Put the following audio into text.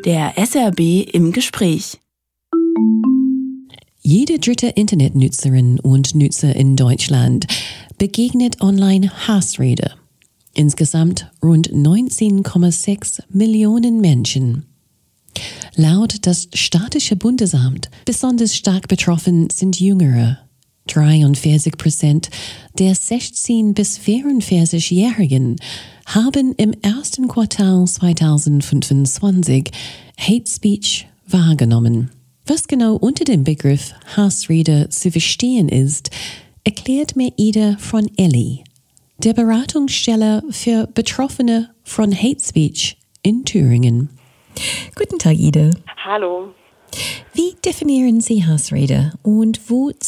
Der SRB im Gespräch. Jede dritte Internetnutzerin und Nutzer in Deutschland begegnet online Hassrede. Insgesamt rund 19,6 Millionen Menschen. Laut das Statistische Bundesamt besonders stark betroffen sind Jüngere. 43% der 16- bis 44-Jährigen haben im ersten Quartal 2025 Hate Speech wahrgenommen. Was genau unter dem Begriff Hassrede zu verstehen ist, erklärt mir Ida von Elli, der Beratungsstelle für Betroffene von Hate Speech in Thüringen. Guten Tag, Ida. Hallo. Wie definieren Sie Hassrede und wo